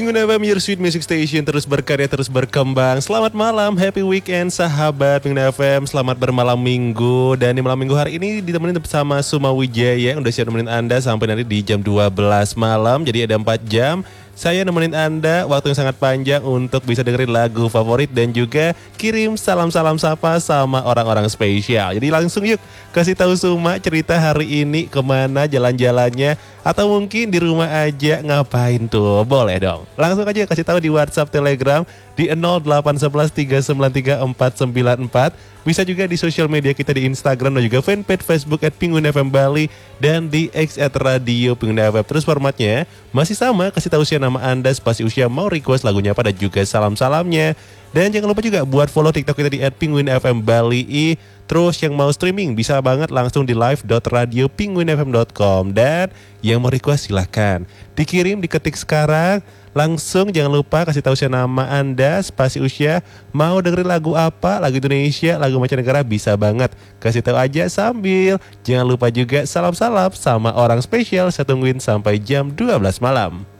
Pengguna FM Your Sweet Music Station terus berkarya, terus berkembang. Selamat malam, happy weekend sahabat Pengguna FM. Selamat bermalam minggu. Dan di malam minggu hari ini ditemenin bersama Suma Wijaya. Udah siap nemenin Anda sampai nanti di jam 12 malam. Jadi ada 4 jam. Saya nemenin Anda waktu yang sangat panjang untuk bisa dengerin lagu favorit dan juga kirim salam-salam sapa sama orang-orang spesial. Jadi langsung yuk kasih tahu Suma cerita hari ini kemana jalan-jalannya atau mungkin di rumah aja ngapain tuh. Boleh dong. Langsung aja kasih tahu di WhatsApp, Telegram di 08113939494. Bisa juga di sosial media kita di Instagram dan juga fanpage Facebook @Pengguna FM Bali dan di X @Radio Pengguna FM. Terus formatnya masih sama, kasih tahu usia nama Anda, spasi usia, mau request lagunya apa dan juga salam-salamnya. Dan jangan lupa juga buat follow TikTok kita di @penguinfmbali. Terus yang mau streaming bisa banget langsung di live.radiopinguinfm.com. Dan yang mau request silahkan dikirim, diketik sekarang. Langsung jangan lupa kasih tahu usia nama Anda, spasi usia, mau dengerin lagu apa, lagu Indonesia, lagu mancanegara bisa banget. Kasih tahu aja sambil jangan lupa juga salam-salam sama orang spesial. Saya tungguin sampai jam 12 malam.